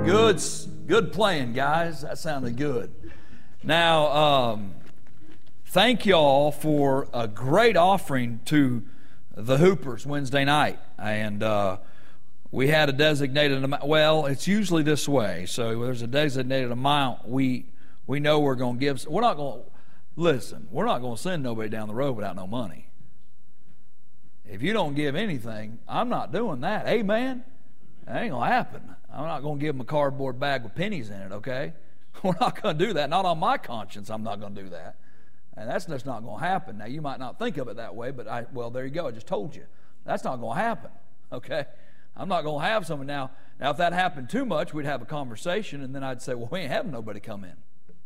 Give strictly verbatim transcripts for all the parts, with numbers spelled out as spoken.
Good, good playing, guys. That sounded good. Now, um, thank y'all for a great offering to the Hoopers Wednesday night. And uh, we had a designated amount. Well, it's usually this way. So there's a designated amount we we know we're going to give. We're not going to, listen, we're not going to send nobody down the road without no money. If you don't give anything, I'm not doing that. Amen? That ain't going to happen. I'm not going to give them a cardboard bag with pennies in it, okay? We're not going to do that. Not on my conscience, I'm not going to do that. And that's just not going to happen. Now, you might not think of it that way, but, I well, there you go. I just told you. That's not going to happen, okay? I'm not going to have someone. Now, now, if that happened too much, we'd have a conversation, and then I'd say, well, we ain't having nobody come in.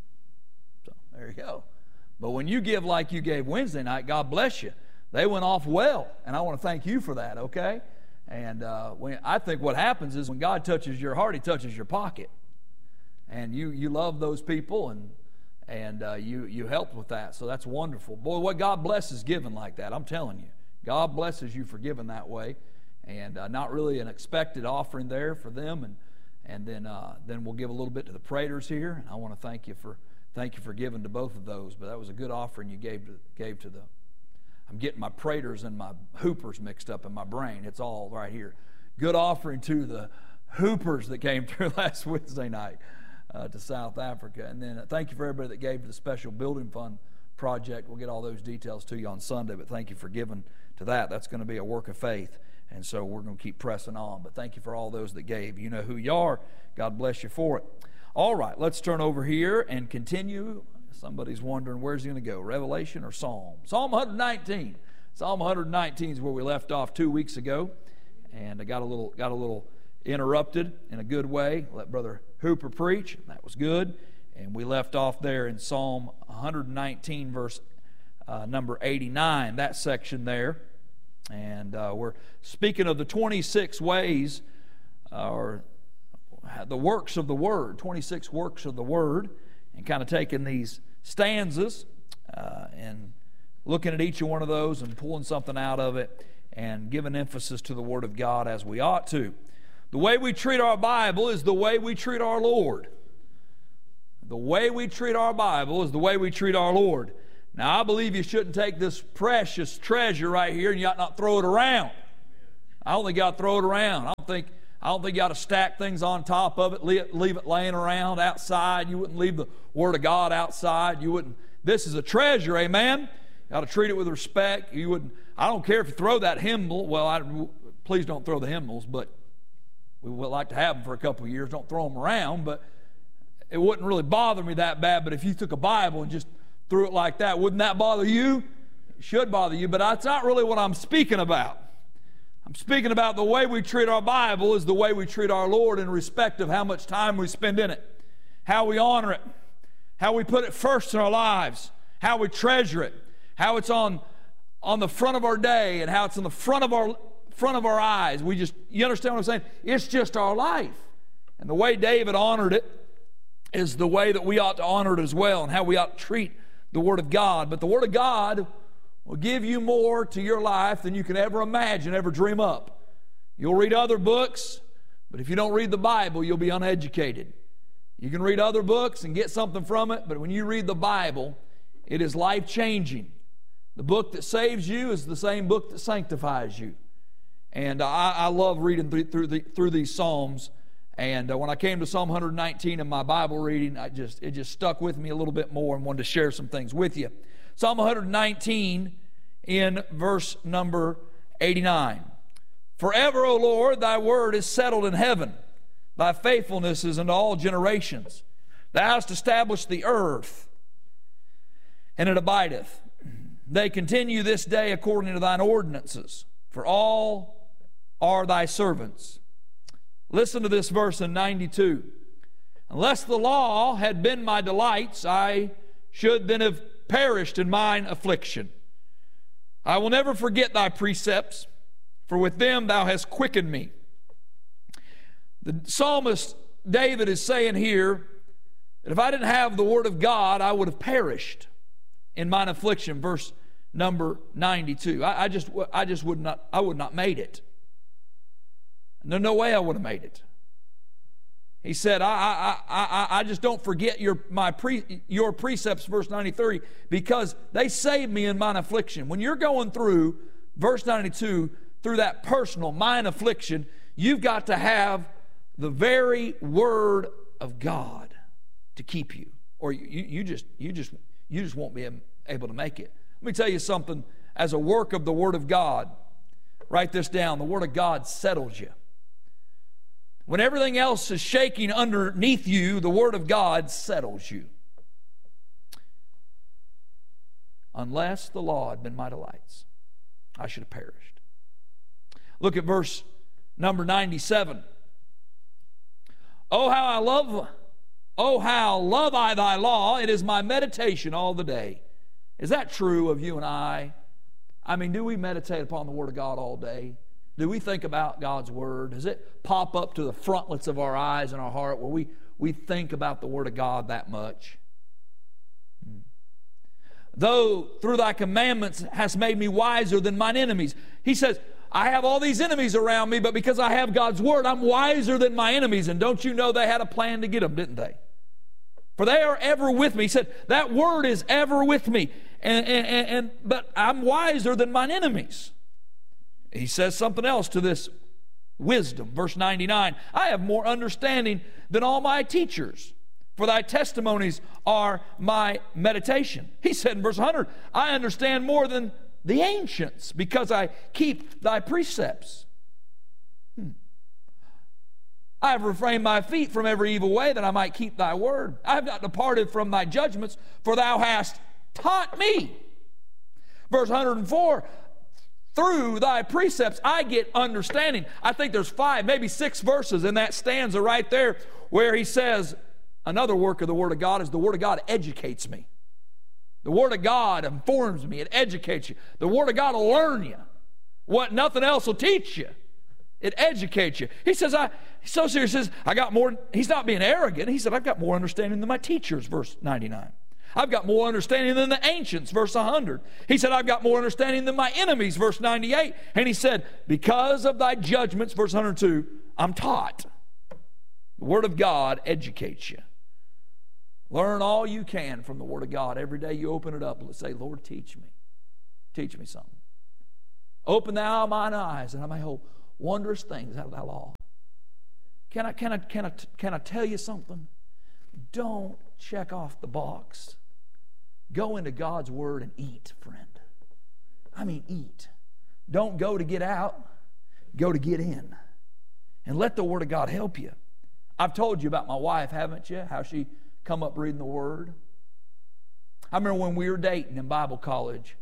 So, there you go. But when you give like you gave Wednesday night, God bless you. They went off well, and I want to thank you for that, okay? And uh, when, I think what happens is when God touches your heart, He touches your pocket. And you you love those people, and and uh, you, you helped with that. So that's wonderful. Boy, what God blesses giving like that, I'm telling you. God blesses you for giving that way. And uh, not really an expected offering there for them. And and then uh, then we'll give a little bit to the Praters here. And I want to thank you for thank you for giving to both of those. But that was a good offering you gave to gave to the I'm getting my Praters and my Hoopers mixed up in my brain. It's all right here. Good offering to the Hoopers that came through last Wednesday night uh, to South Africa. And then uh, thank you for everybody that gave to the Special Building Fund project. We'll get all those details to you on Sunday, but thank you for giving to that. That's going to be a work of faith, and so we're going to keep pressing on. But thank you for all those that gave. You know who you are. God bless you for it. All right, let's turn over here and continue. Somebody's wondering, where's he going to go, Revelation or Psalm? Psalm one nineteen. Psalm one nineteen is where we left off two weeks ago, and I got a little got a little interrupted in a good way. Let Brother Hooper preach. That was good. And we left off there in Psalm one nineteen, verse uh, number eighty-nine, that section there. And uh, we're speaking of the twenty-six ways, uh, or the works of the Word, twenty-six works of the Word, and kind of taking these stanzas uh, and looking at each one of those and pulling something out of it and giving emphasis to the Word of God as we ought to. The way we treat our Bible is the way we treat our Lord. The way we treat our Bible is the way we treat our Lord. Now, I believe you shouldn't take this precious treasure right here and you ought not throw it around. I don't think you ought to throw it around. I don't think I don't think you ought to stack things on top of it, leave it laying around outside. You wouldn't leave the Word of God outside. You wouldn't. This is a treasure, amen? You ought to treat it with respect. You wouldn't. I don't care if you throw that hymnal. Well, I, please don't throw the hymnals, but we would like to have them for a couple of years. Don't throw them around, but it wouldn't really bother me that bad. But if you took a Bible and just threw it like that, wouldn't that bother you? It should bother you, but that's not really what I'm speaking about. I'm speaking about the way we treat our Bible is the way we treat our Lord in respect of how much time we spend in it, how we honor it, how we put it first in our lives, how we treasure it, how it's on, on the front of our day and how it's in the front of our front of our eyes. We just, you understand what I'm saying? It's just our life. And the way David honored it is the way that we ought to honor it as well, and how we ought to treat the Word of God. But the Word of God will give you more to your life than you can ever imagine, ever dream up. You'll read other books, but if you don't read the Bible, you'll be uneducated. You can read other books and get something from it, but when you read the Bible, it is life-changing. The book that saves you is the same book that sanctifies you. And I, I love reading through, through, the, through these Psalms. And uh, when I came to Psalm one nineteen in my Bible reading, I just it just stuck with me a little bit more and wanted to share some things with you. Psalm one nineteen in verse number eighty-nine. Forever, O Lord, thy word is settled in heaven. Thy faithfulness is in all generations. Thou hast established the earth, and it abideth. They continue this day according to thine ordinances, for all are thy servants. Listen to this verse in ninety-two. Unless the law had been my delights, I should then have perished in mine affliction. I will never forget thy precepts, for with them thou hast quickened me. The psalmist David is saying here that if I didn't have the Word of God, I would have perished in mine affliction. Verse number ninety-two. I, I just, I just would not, I would not made it. There's no way I would have made it. He said, I, I, I, I just don't forget your, my pre, your precepts, verse ninety-three, because they saved me in mine affliction. When you're going through, verse ninety-two, through that personal, mine affliction, you've got to have the very Word of God to keep you. Or you, you, just, you, just, you just won't be able to make it. Let me tell you something. As a work of the Word of God, write this down. The Word of God settles you. When everything else is shaking underneath you, the Word of God settles you. Unless the law had been my delights, I should have perished. Look at verse number ninety-seven. Oh, how I love, oh, how love I thy law. It is my meditation all the day. Is that true of you and I? I mean, do we meditate upon the Word of God all day? Do we think about God's Word? Does it pop up to the frontlets of our eyes and our heart where we, we think about the Word of God that much? Hmm. Though through thy commandments hast made me wiser than mine enemies. He says, I have all these enemies around me, but because I have God's Word, I'm wiser than my enemies. And don't you know they had a plan to get them, didn't they? For they are ever with me. He said, that Word is ever with me. And, and, and, and but I'm wiser than mine enemies. He says something else to this wisdom. Verse ninety-nine, I have more understanding than all my teachers, for thy testimonies are my meditation. He said in verse one hundred, I understand more than the ancients, because I keep thy precepts. Hmm. I have refrained my feet from every evil way, that I might keep thy word. I have not departed from thy judgments, for thou hast taught me. Verse one hundred four, through thy precepts I get understanding. I think there's five, maybe six verses in that stanza right there where he says, another work of the Word of God is the Word of God educates me. The Word of God informs me. It educates you. The Word of God will learn you. What nothing else will teach you. It educates you. He says, I, so serious, says, I got more, he's not being arrogant. He said, I've got more understanding than my teachers, verse ninety-nine. I've got more understanding than the ancients, verse one hundred. He said, I've got more understanding than my enemies, verse ninety-eight. And he said, because of thy judgments, verse one hundred two, I'm taught. The Word of God educates you. Learn all you can from the Word of God. Every day you open it up and say, Lord, teach me. Teach me something. Open thou mine eyes, and I may hold wondrous things out of thy law. Can I, can I, can I, can I tell you something? Don't check off the box. Go into God's Word and eat, friend. I mean, eat. Don't go to get out. Go to get in. And let the Word of God help you. I've told you about my wife, haven't you? How she come up reading the Word. I remember when we were dating in Bible college.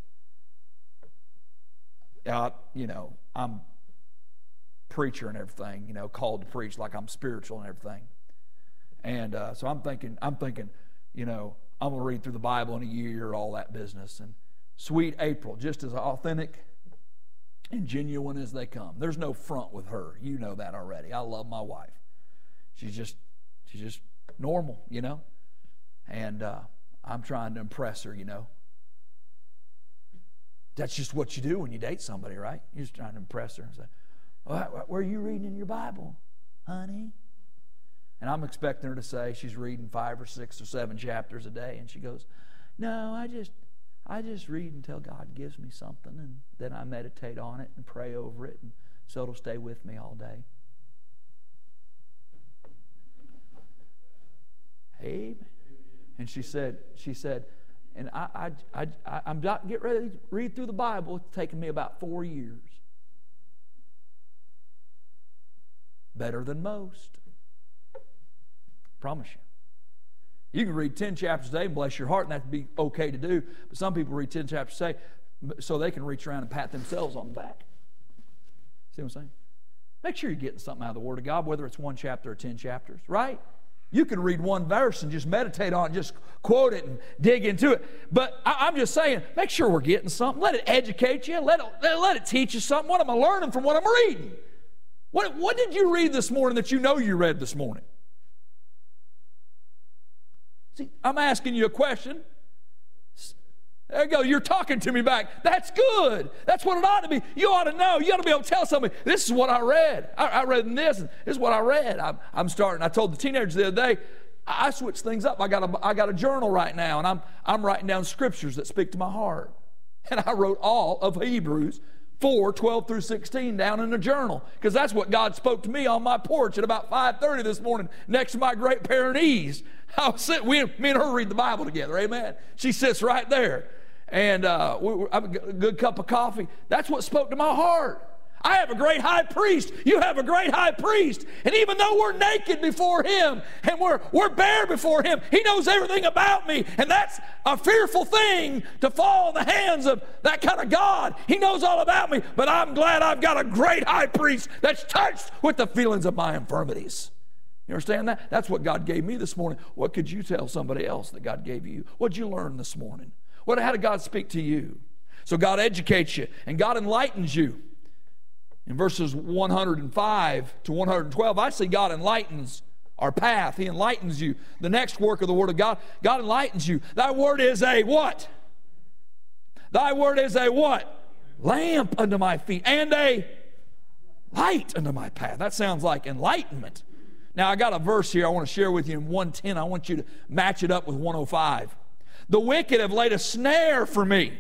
Uh, you know, I'm preacher and everything, you know, called to preach like I'm spiritual and everything. And uh, so I'm thinking, I'm thinking, you know, I'm going to read through the Bible in a year, all that business. And sweet April, just as authentic and genuine as they come. There's no front with her. You know that already. I love my wife. She's just, she's just normal, you know. And uh, I'm trying to impress her, you know. That's just what you do when you date somebody, right? You're just trying to impress her and say, well, where are you reading in your Bible, honey? And I'm expecting her to say she's reading five or six or seven chapters a day. And she goes, no, I just I just read until God gives me something, and then I meditate on it and pray over it, and so it'll stay with me all day. Amen. And she said, she said, and I, I, I, I, I'm not getting ready to read through the Bible. It's taken me about four years. Better than most. Promise you. You can read ten chapters a day and bless your heart, and that'd be okay to do. But some people read ten chapters a day so they can reach around and pat themselves on the back. See what I'm saying? Make sure you're getting something out of the Word of God, whether it's one chapter or ten chapters, right? You can read one verse and just meditate on it, just quote it and dig into it. But I, I'm just saying, make sure we're getting something. Let it educate you. Let it, let it teach you something. What am I learning from what I'm reading? What, what did you read this morning that you know you read this morning? See, I'm asking you a question. There you go. You're talking to me back. That's good. That's what it ought to be. You ought to know. You ought to be able to tell somebody, this is what I read. I, I read in this, and this is what I read. I'm, I'm starting. I told the teenagers the other day, I switched things up. I got a, I got a journal right now, and I'm, I'm writing down scriptures that speak to my heart. And I wrote all of Hebrews four, twelve through sixteen down in the journal, because that's what God spoke to me on my porch at about five thirty this morning next to my great Pyrenees. I was sitting, we, me and her read the Bible together, amen. She sits right there, and uh, we, we, I have a good cup of coffee. That's what spoke to my heart. I have a great high priest. You have a great high priest. And even though we're naked before him and we're, we're bare before him, he knows everything about me. And that's a fearful thing, to fall in the hands of that kind of God. He knows all about me, but I'm glad I've got a great high priest that's touched with the feelings of my infirmities. You understand that? That's what God gave me this morning. What could you tell somebody else that God gave you? What did you learn this morning? What, how did God speak to you? So God educates you and God enlightens you. In verses one hundred five to one hundred twelve, I see God enlightens our path. He enlightens you. The next work of the Word of God, God enlightens you. Thy word is a what? Thy word is a what? Lamp unto my feet and a light unto my path. That sounds like enlightenment. Now, I got a verse here I want to share with you in one ten. I want you to match it up with one oh five. The wicked have laid a snare for me.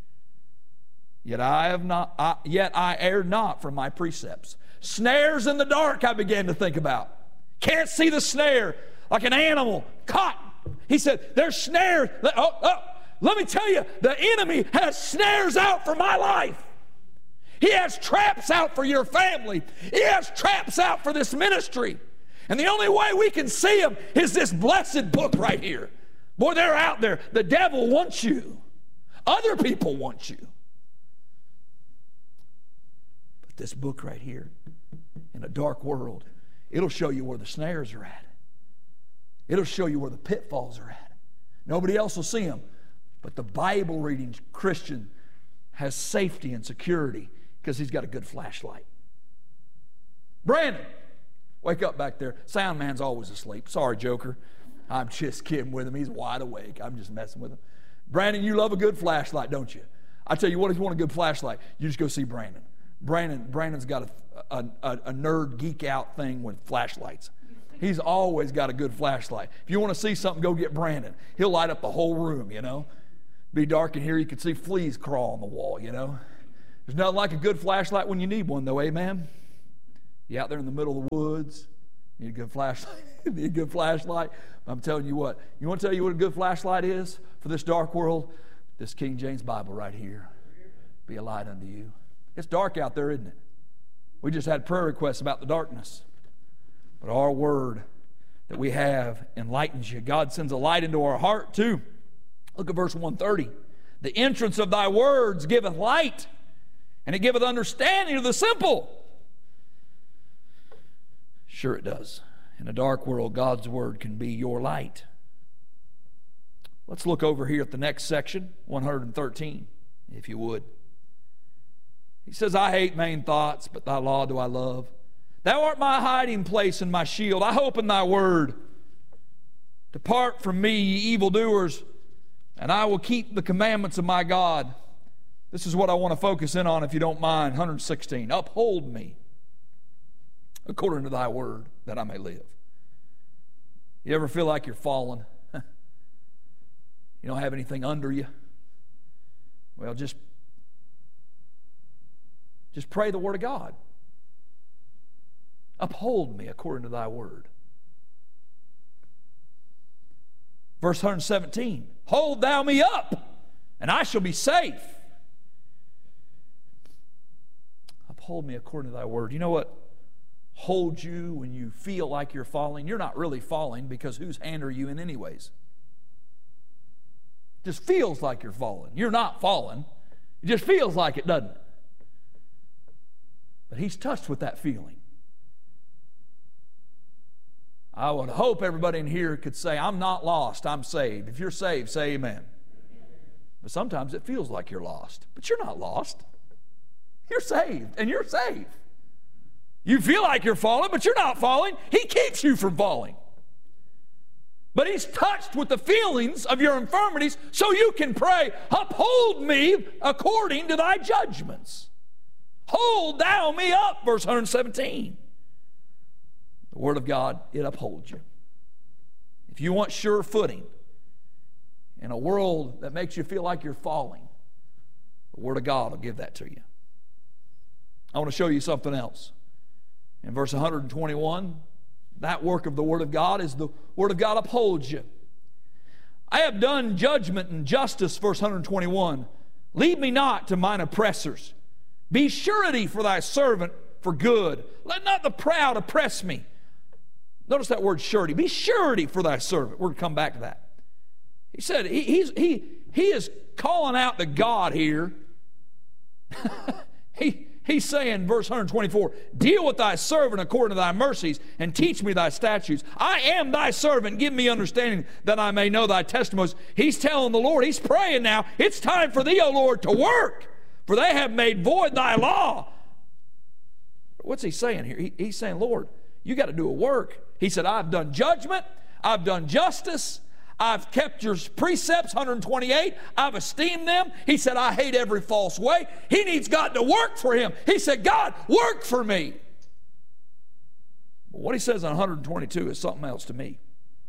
Yet I have not. I, yet I erred not from my precepts. Snares in the dark, I began to think about. Can't see the snare, like an animal caught. He said, "There's snares." Oh, oh, let me tell you, the enemy has snares out for my life. He has traps out for your family. He has traps out for this ministry. And the only way we can see them is this blessed book right here. Boy, they're out there. The devil wants you. Other people want you. This book right here, in a dark world, it'll show you where the snares are at. It'll show you where the pitfalls are at. Nobody else will see them, but the Bible reading Christian has safety and security because he's got a good flashlight. Brandon, wake up back there. Sound man's always asleep. Sorry, Joker. I'm just kidding with him. He's wide awake. I'm just messing with him. Brandon, you love a good flashlight, don't you? I tell you what, if you want a good flashlight, you just go see Brandon. Brandon, Brandon's got a, a, a, a nerd geek out thing with flashlights. He's always got a good flashlight. If you want to see something, go get Brandon. He'll light up the whole room, you know. Be dark in here, you can see fleas crawl on the wall, you know. There's nothing like a good flashlight when you need one, though, amen? You out there in the middle of the woods, you need a good flashlight. You need a good flashlight. I'm telling you what, you want to tell you what a good flashlight is for this dark world? This King James Bible right here. Be a light unto you. It's dark out there, isn't it? We just had prayer requests about the darkness. But our word that we have enlightens you. God sends a light into our heart too. Look at verse one thirty. The entrance of thy words giveth light, and it giveth understanding to the simple. Sure it does. In a dark world, God's word can be your light. Let's look over here at the next section, one hundred thirteen, if you would. He says, I hate vain thoughts, but thy law do I love. Thou art my hiding place and my shield. I hope in thy word. Depart from me, ye evildoers, and I will keep the commandments of my God. This is what I want to focus in on, if you don't mind. one hundred sixteen. Uphold me according to thy word, that I may live. You ever feel like you're falling? You don't have anything under you? Well, just Just pray the word of God. Uphold me according to thy word. Verse one hundred seventeen. Hold thou me up, and I shall be safe. Uphold me according to thy word. You know what holds you when you feel like you're falling? You're not really falling, because whose hand are you in anyways? It just feels like you're falling. You're not falling. It just feels like it, doesn't it? But he's touched with that feeling. I would hope everybody in here could say, I'm not lost, I'm saved. If you're saved, say amen. But sometimes it feels like you're lost. But you're not lost. You're saved, and you're safe. You feel like you're falling, but you're not falling. He keeps you from falling. But He's touched with the feelings of your infirmities so you can pray, uphold me according to thy judgments. Hold thou me up, verse one seventeen. The Word of God, it upholds you. If you want sure footing in a world that makes you feel like you're falling, the Word of God will give that to you. I want to show you something else. In verse one twenty-one, that work of the Word of God is the Word of God upholds you. I have done judgment and justice, verse one twenty-one. Lead me not to mine oppressors. Be surety for thy servant for good. Let not the proud oppress me. Notice that word surety. Be surety for thy servant. We're going to come back to that. He said, he, he's, he, he is calling out to God here. he, he's saying, verse one twenty-four, deal with thy servant according to thy mercies, and teach me thy statutes. I am thy servant. Give me understanding that I may know thy testimonies. He's telling the Lord, he's praying now, it's time for thee, O Lord, to work, for they have made void thy law. What's he saying here? He, he's saying, Lord, you got to do a work. He said, I've done judgment, I've done justice, I've kept your precepts, one twenty-eight. I've esteemed them. He said, I hate every false way. He needs God to work for him. He said, God, work for me. But what he says in one twenty-two is something else to me.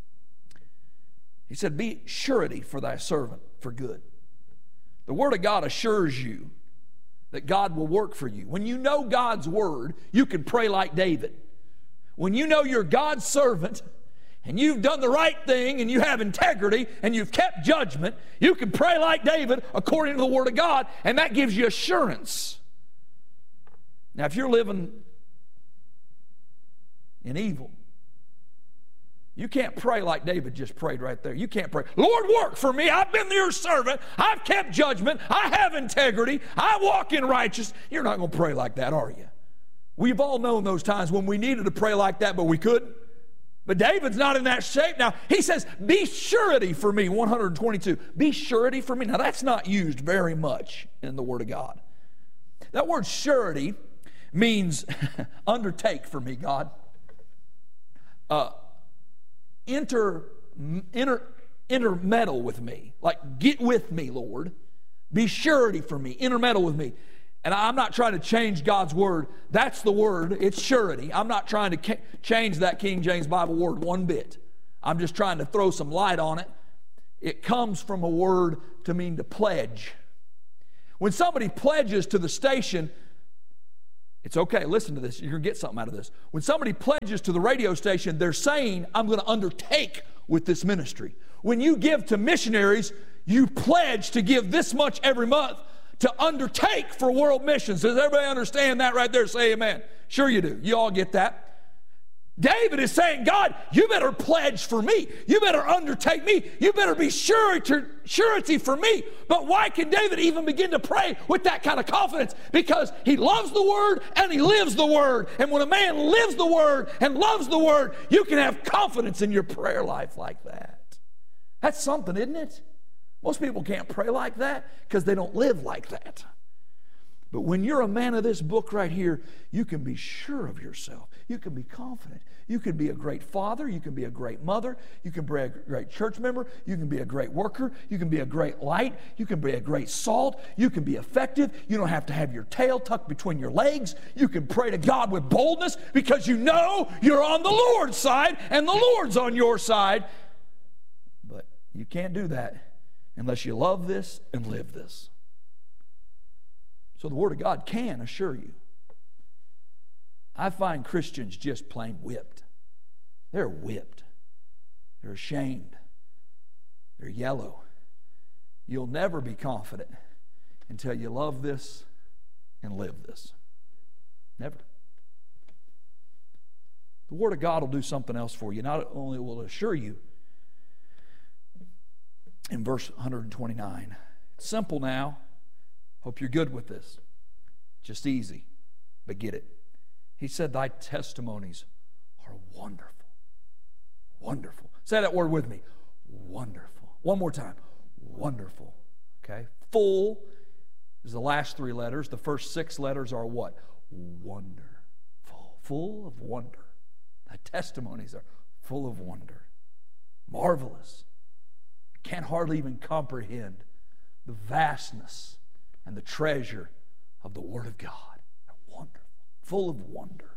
He said, be surety for thy servant for good. The Word of God assures you that God will work for you. When you know God's Word, you can pray like David. When you know you're God's servant, and you've done the right thing, and you have integrity, and you've kept judgment, you can pray like David according to the Word of God, and that gives you assurance. Now, if you're living in evil, you can't pray like David just prayed right there. You can't pray, Lord, work for me. I've been your servant. I've kept judgment. I have integrity. I walk in righteousness. You're not going to pray like that, are you? We've all known those times when we needed to pray like that, but we couldn't. But David's not in that shape now. He says, be surety for me, one twenty-two. Be surety for me. Now, that's not used very much in the Word of God. That word surety means undertake for me, God. Uh, enter, enter, intermeddle with me. Like, get with me, Lord. Be surety for me. Intermeddle with me. And I'm not trying to change God's Word. That's the word. It's surety. I'm not trying to ca- change that King James Bible word one bit. I'm just trying to throw some light on it. It comes from a word to mean to pledge. When somebody pledges to the station, it's okay, listen to this. You're going to get something out of this. When somebody pledges to the radio station, they're saying, I'm going to undertake with this ministry. When you give to missionaries, you pledge to give this much every month to undertake for world missions. Does everybody understand that right there? Say amen. Sure you do. You all get that. David is saying, God, you better pledge for me. You better undertake me. You better be surety, surety for me. But why can David even begin to pray with that kind of confidence? Because he loves the Word and he lives the Word. And when a man lives the Word and loves the Word, you can have confidence in your prayer life like that. That's something, isn't it? Most people can't pray like that because they don't live like that. But when you're a man of this book right here, you can be sure of yourself. You can be confident. You can be a great father. You can be a great mother. You can be a great church member. You can be a great worker. You can be a great light. You can be a great salt. You can be effective. You don't have to have your tail tucked between your legs. You can pray to God with boldness because you know you're on the Lord's side and the Lord's on your side. But you can't do that unless you love this and live this. So the Word of God can assure you. I find Christians just plain whipped. They're whipped. They're ashamed. They're yellow. You'll never be confident until you love this and live this. Never. The Word of God will do something else for you. Not only will it assure you, in verse one twenty-nine. It's simple now. Hope you're good with this. Just easy, but get it. He said, thy testimonies are wonderful. Wonderful. Say that word with me. Wonderful. One more time. Wonderful. Okay? Full is the last three letters. The first six letters are what? Wonderful. Full of wonder. Thy testimonies are full of wonder. Marvelous. Can't hardly even comprehend the vastness and the treasure of the Word of God. Wonderful, full of wonder.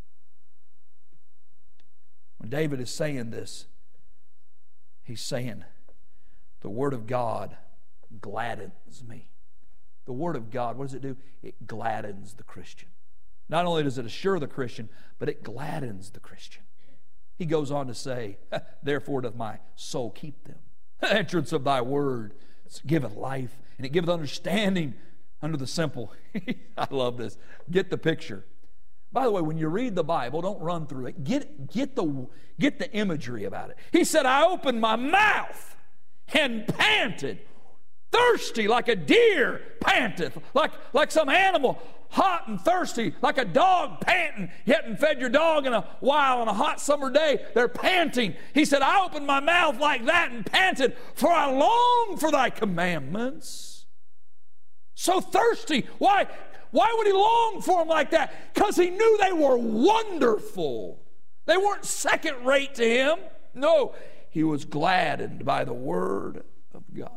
When David is saying this, he's saying, the Word of God gladdens me. The Word of God, what does it do? It gladdens the Christian. Not only does it assure the Christian, but it gladdens the Christian. He goes on to say, therefore doth my soul keep them. The entrance of thy word giveth life, and it giveth understanding unto the simple. I love this. Get the picture. By the way, when you read the Bible, don't run through it. Get, get, the, get the imagery about it. He said, I opened my mouth and panted, thirsty like a deer panteth, like, like some animal, hot and thirsty, like a dog panting. You hadn't fed your dog in a while on a hot summer day. They're panting. He said, I opened my mouth like that and panted, for I long for thy commandments. So thirsty. Why? Why would he long for them like that? Because he knew they were wonderful. They weren't second rate to him. No, he was gladdened by the Word of God.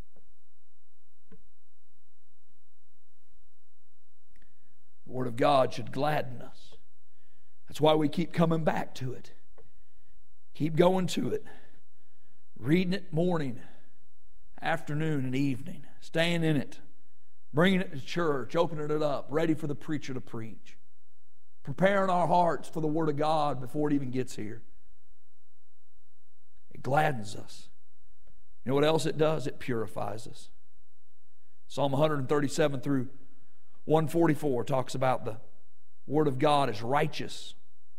The Word of God should gladden us. That's why we keep coming back to it. Keep going to it. Reading it morning, afternoon, and evening. Staying in it. Bringing it to church. Opening it up. Ready for the preacher to preach. Preparing our hearts for the Word of God before it even gets here. It gladdens us. You know what else it does? It purifies us. Psalm one thirty-seven through one forty-four talks about the Word of God as righteous.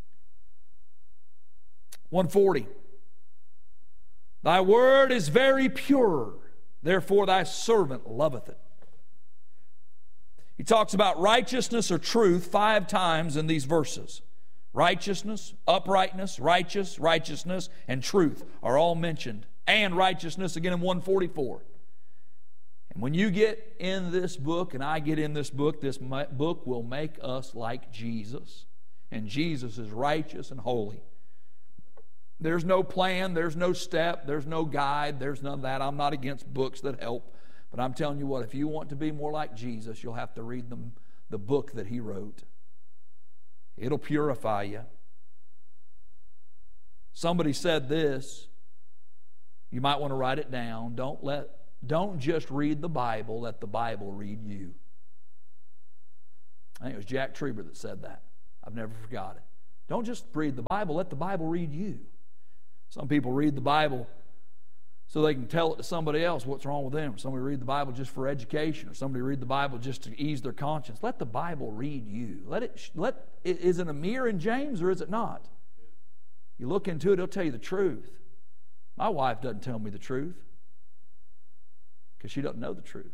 one forty. Thy word is very pure, therefore thy servant loveth it. He talks about righteousness or truth five times in these verses. Righteousness, uprightness, righteous, righteousness, and truth are all mentioned. And righteousness again in one forty-four. And when you get in this book, and I get in this book, this book will make us like Jesus. And Jesus is righteous and holy. There's no plan, there's no step, there's no guide, there's none of that. I'm not against books that help. But I'm telling you what, if you want to be more like Jesus, you'll have to read the, the book that He wrote. It'll purify you. Somebody said this. You might want to write it down. Don't let Don't just read the Bible, let the Bible read you. I think it was Jack Trieber that said that. I've never forgot it. Don't just read the Bible, let the Bible read you. Some people read the Bible so they can tell it to somebody else what's wrong with them. Somebody read the Bible just for education, or somebody read the Bible just to ease their conscience. Let the Bible read you. Let it. Let is it a mirror in James, or is it not? You look into it, it'll tell you the truth. My wife doesn't tell me the truth because she doesn't know the truth.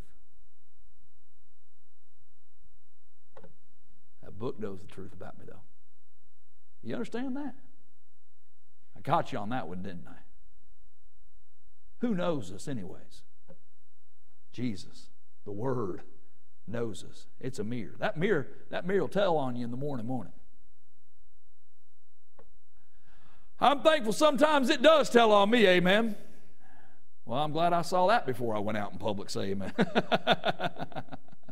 That book knows the truth about me, though. You understand that? I got you on that one, didn't I? Who knows us anyways? Jesus, the Word, knows us. It's a mirror. That mirror, that mirror will tell on you in the morning, morning. I'm thankful sometimes it does tell on me, amen. Well, I'm glad I saw that before I went out in public, say amen. uh,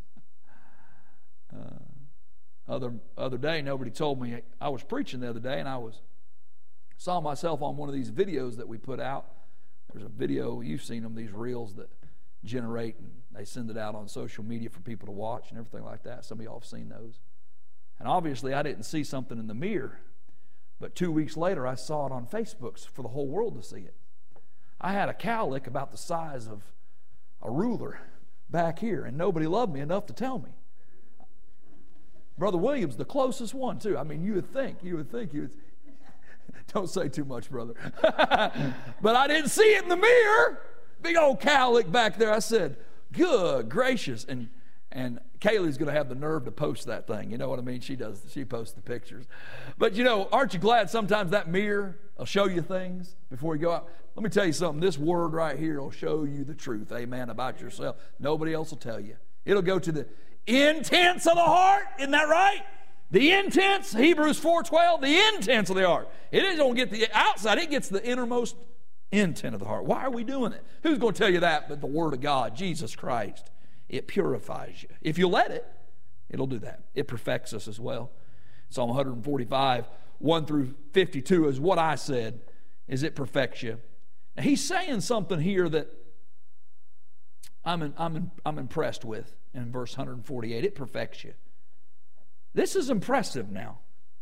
other, other day, nobody told me. I was preaching the other day, and I was saw myself on one of these videos that we put out. There's a video, you've seen them, these reels that generate, and they send it out on social media for people to watch and everything like that. Some of y'all have seen those. And obviously, I didn't see something in the mirror. But two weeks later, I saw it on Facebook for the whole world to see it. I had a cowlick about the size of a ruler back here, and nobody loved me enough to tell me. Brother William's the closest one, too. I mean, you would think, you would think, you would. Don't say too much, brother. But I didn't see it in the mirror. Big old cowlick back there. I said, good gracious. And and Kaylee's going to have the nerve to post that thing. You know what I mean? She does. She posts the pictures. But, you know, aren't you glad sometimes that mirror will show you things before you go out? Let me tell you something. This word right here will show you the truth, amen, about yourself. Nobody else will tell you. It'll go to the intents of the heart. Isn't that right? The intents, Hebrews four twelve, the intents of the heart. It don't get the outside, it gets the innermost Intent of the heart. Why are we doing it? Who's going to tell you that but the Word of God, Jesus Christ? It purifies you. If you let it, it'll do that. It perfects us as well. Psalm one forty-five, one through fifty-two is what I said, is it perfects you. Now, he's saying something here that I'm, in, I'm, in, I'm impressed with in verse one forty-eight. It perfects you. This is impressive now.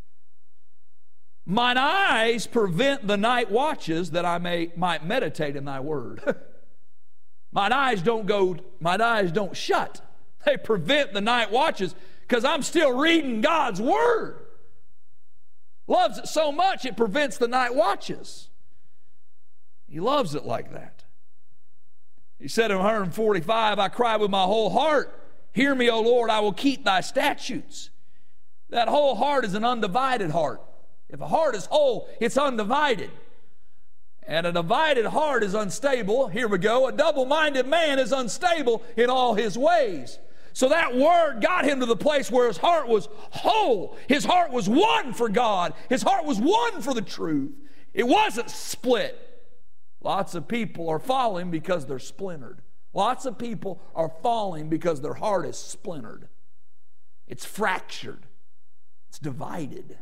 Mine eyes prevent the night watches that I may might meditate in thy word. Mine eyes don't go, mine eyes don't shut. They prevent the night watches because I'm still reading God's word. Loves it so much it prevents the night watches. He loves it like that. He said in one forty-five, I cry with my whole heart, hear me, O Lord, I will keep thy statutes. That whole heart is an undivided heart. If a heart is whole, it's undivided. And a divided heart is unstable. Here we go. A double-minded man is unstable in all his ways. So that word got him to the place where his heart was whole. His heart was one for God. His heart was one for the truth. It wasn't split. Lots of people are falling because they're splintered. Lots of people are falling because their heart is splintered. It's fractured. It's divided.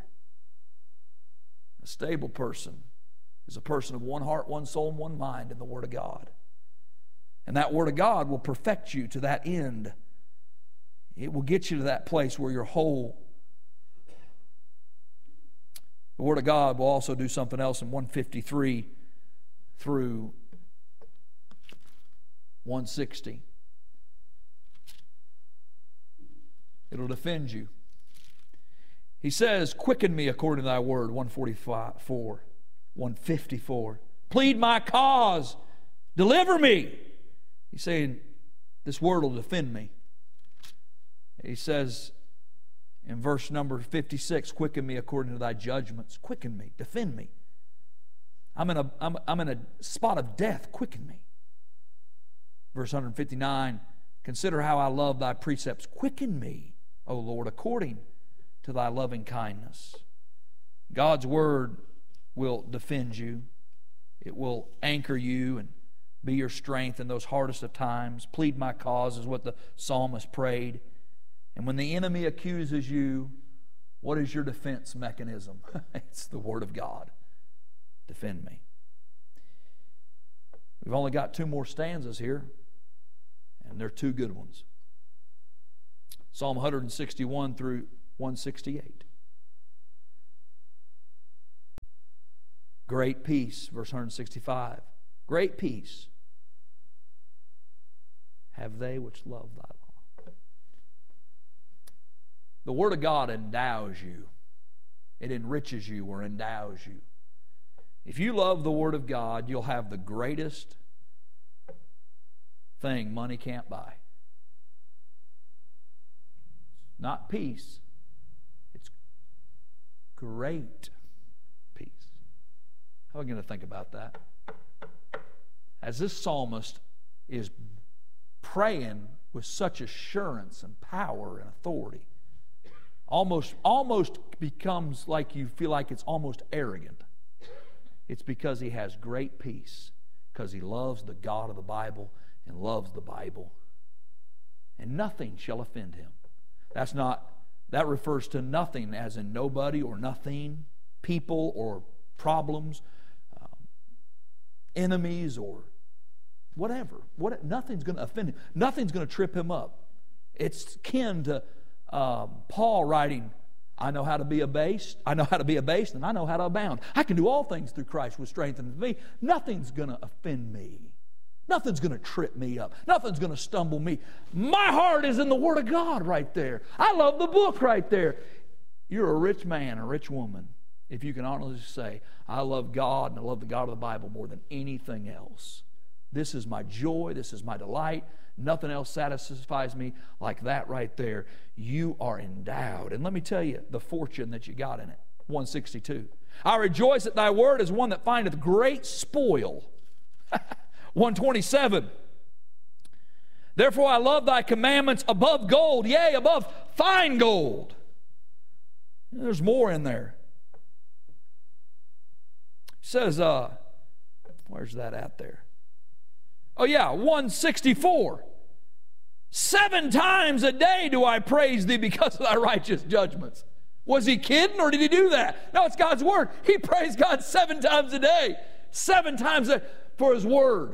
A stable person is a person of one heart, one soul, and one mind in the Word of God. And that Word of God will perfect you to that end. It will get you to that place where you're whole. The Word of God will also do something else in one fifty-three through one sixty. It'll defend you. He says, quicken me according to thy word, one forty-four, one fifty-four. Plead my cause, deliver me. He's saying, this word will defend me. He says in verse number fifty-six, quicken me according to thy judgments. Quicken me, defend me. I'm in a, I'm, I'm in a spot of death, quicken me. Verse one fifty-nine, consider how I love thy precepts. Quicken me, O Lord, according to thy loving kindness. God's word will defend you. It will anchor you and be your strength in those hardest of times. Plead my cause is what the psalmist prayed. And when the enemy accuses you, what is your defense mechanism? It's the Word of God. Defend me. We've only got two more stanzas here, and they're two good ones. Psalm one sixty-one through one sixty-eight. Great peace, verse one sixty-five. Great peace have they which love thy law. The Word of God endows you. It enriches you or endows you. If you love the Word of God, you'll have the greatest thing money can't buy. Not peace. It's great peace. How are we going to think about that? As this psalmist is praying with such assurance and power and authority, almost, almost becomes like you feel like it's almost arrogant. It's because he has great peace, because he loves the God of the Bible and loves the Bible. And nothing shall offend him. That's not, that refers to nothing as in nobody or nothing, people or problems, um, enemies or whatever. What, nothing's going to offend him. Nothing's going to trip him up. It's kin to um, Paul writing, I know how to be abased, I know how to be abased, and I know how to abound. I can do all things through Christ which strengthens me. Nothing's going to offend me. Nothing's going to trip me up. Nothing's going to stumble me. My heart is in the Word of God right there. I love the book right there. You're a rich man, a rich woman, if you can honestly say, I love God and I love the God of the Bible more than anything else. This is my joy. This is my delight. Nothing else satisfies me like that right there. You are endowed. And let me tell you the fortune that you got in it. one sixty-two. I rejoice that thy word is one that findeth great spoil. one twenty-seven. Therefore I love thy commandments above gold, yea, above fine gold. There's more in there. It says, uh, Where's that at there? Oh yeah, one sixty-four. Seven times a day do I praise thee because of thy righteous judgments. Was he kidding or did he do that? No, it's God's word. He praised God seven times a day. Seven times a, for his word.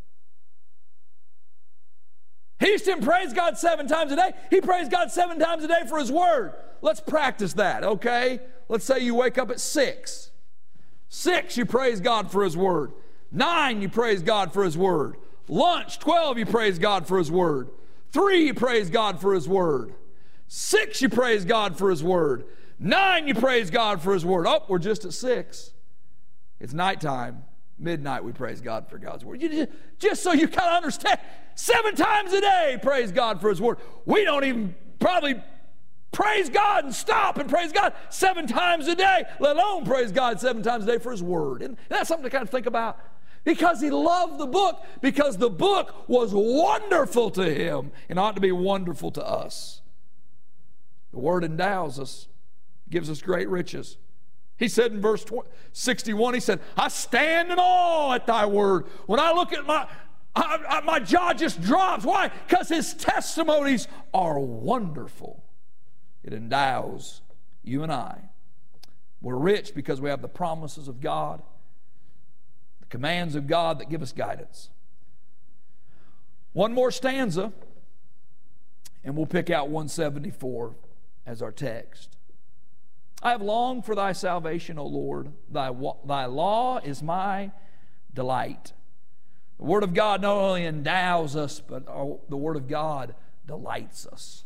He just didn't praise God seven times a day. He praised God seven times a day for his word. Let's practice that, okay? Let's say you wake up at six. Six, you praise God for his word. Nine, you praise God for his word. Lunch, twelve, you praise God for his word. Three, you praise God for his word. Six, you praise God for his word. Nine, you praise God for his word. Oh, we're just at six. It's nighttime. Midnight, we praise God for God's word. You just, just so you kind of understand, seven times a day, praise God for his word. We don't even probably praise God and stop and praise God seven times a day, let alone praise God seven times a day for his word. And that's something to kind of think about. Because he loved the book, because the book was wonderful to him and ought to be wonderful to us. The word endows us, gives us great riches. He said in verse sixty-one, he said, I stand in awe at thy word. When I look at my, I, I, my jaw just drops. Why? Because his testimonies are wonderful. It endows you and I. We're rich because we have the promises of God, the commands of God that give us guidance. One more stanza, and we'll pick out one seventy-four as our text. I have longed for thy salvation, O Lord. Thy, thy law is my delight. The Word of God not only endows us, but our, the Word of God delights us.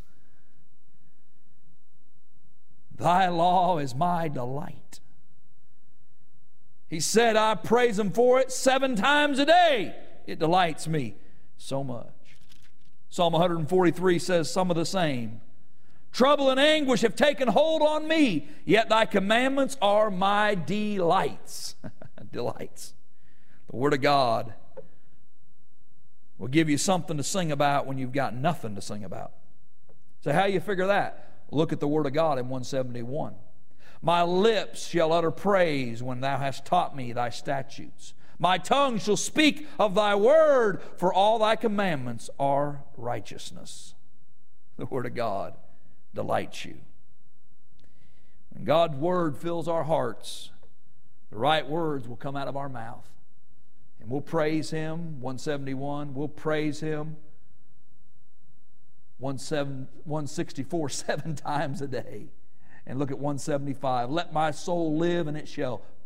Thy law is my delight. He said, I praise him for it seven times a day. It delights me so much. Psalm one forty-three says some of the same. Trouble and anguish have taken hold on me, yet thy commandments are my delights. Delights. The Word of God will give you something to sing about when you've got nothing to sing about. So how do you figure that? Look at the Word of God in one seventy-one. My lips shall utter praise when thou hast taught me thy statutes. My tongue shall speak of thy word, for all thy commandments are righteousness. The Word of God delights you. When God's word fills our hearts, the right words will come out of our mouth. And we'll praise him, one seventy-one, we'll praise him one sixty-four, seven times a day. And look at one seventy-five. Let my soul live and it shall